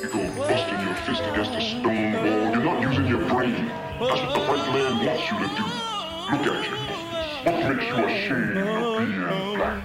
You go busting your fist against a stone wall. You're not using your brain. That's what the white man wants you to do. Look at you. What makes you ashamed of being black?